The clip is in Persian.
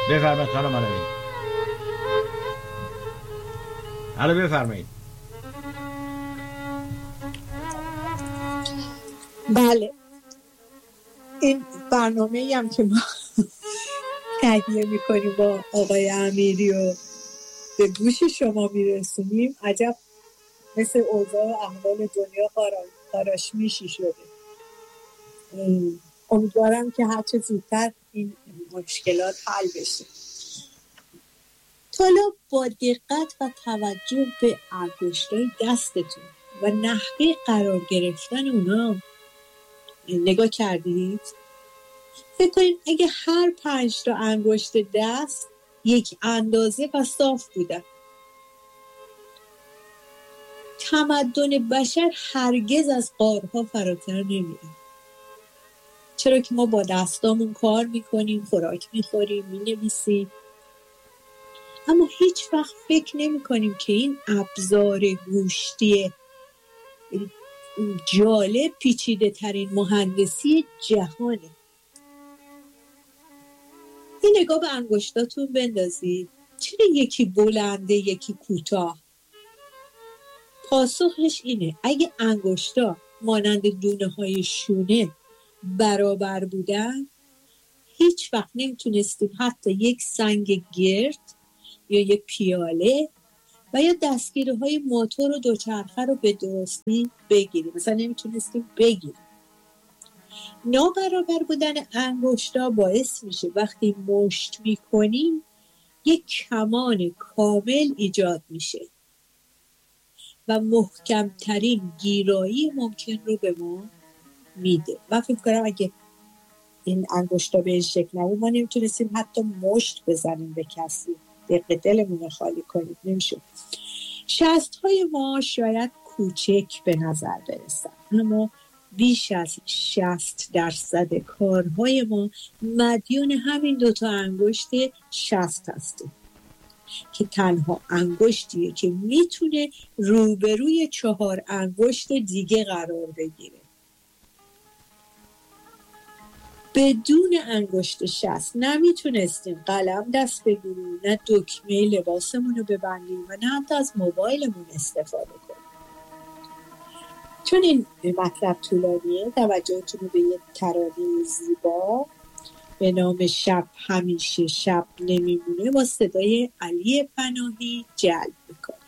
بفرمایید خانم علوی. حالا بفرمایید. بله، این برنامه‌ای هم که ما تهیه می‌کنیم با آقای امیری و به گوش شما میرسونیم، عجب مثل اوضاع و احوال دنیا خاراشمیشی شده. امیدوارم که هرچه زودتر این مشکلات حل بشه. حالا با دقت و توجه به انگشتای دستتون و نحوه قرار گرفتن اونا نگاه کردید؟ فکر کنید اگه هر 5 تا انگشت دست یک اندازه و صاف بودن، تمدن بشر هرگز از غارها فراتر نمیره. چرا که ما با دستامون کار میکنیم، خوراک میخوریم، مینویسیم، اما هیچ وقت فکر نمی کنیم که این ابزار گوشتی جالب پیچیده ترین مهندسی جهانه. این نگاه به انگشتاتون بندازید. چرا یکی بلنده یکی کوتاه؟ پاسخش اینه اگه انگشتا مانند دونه های شونه برابر بودن، هیچ وقت نمیتونستیم حتی یک سنگ گرد یا یک پیاله و یا دستگیره های موتور و دوچرخه رو به درستی بگیریم. مثلا نمیتونستیم بگیریم. نابرابر بودن انگشتا باعث میشه وقتی مشت میکنیم یک کمان کامل ایجاد میشه و محکمترین گیرایی ممکن رو به ما میده. من فکر کنم اگه این انگشتا به این شکل نبود ما نمیتونستیم حتی مشت بزنیم به کسی، دلمون رو خالی کنیم، نمیشه. شست‌های ما شاید کوچک به نظر برسن، اما بیش از 60% کارهای ما مدیون همین 2 تا انگشت شست هستیم که تنها انگشتیه که میتونه روبروی 4 انگشت دیگه قرار بگیره. بدون انگشت شست نمیتونستیم قلم دست بگیریم، نه دکمه لباسمون رو ببندیم و نه حتی از موبایلمون استفاده کنیم. چون این مطلب طولانیه، توجهتون رو به یه ترانه زیبا به نام شب همیشه شب نمیمونه با صدای علی پناهی جلب میکنم.